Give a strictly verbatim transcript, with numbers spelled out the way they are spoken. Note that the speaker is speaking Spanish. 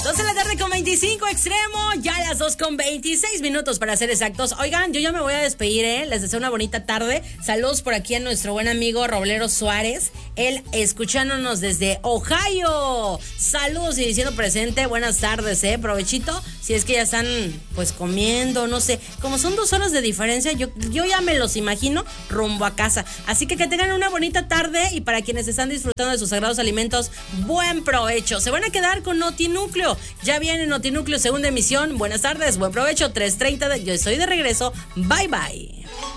dos de la tarde con veinticinco, extremo, ya las dos con veintiséis minutos para ser exactos. Oigan, yo ya me voy a despedir, ¿eh? Les deseo una bonita tarde. Saludos por aquí a nuestro buen amigo Roblero Suárez, él escuchándonos desde Ohio. Saludos y diciendo presente, buenas tardes, ¿eh? Provechito, si es que ya están pues comiendo, no sé. Como son dos horas de diferencia, yo, yo ya me los imagino rumbo a casa. Así que que tengan una bonita tarde y para quienes están disfrutando de sus sagrados alimentos, buen provecho. Se van a quedar con Notinúcleo. Ya viene Notinúcleo, segunda emisión. Buenas tardes, buen provecho, tres treinta. De, yo estoy de regreso. Bye, bye.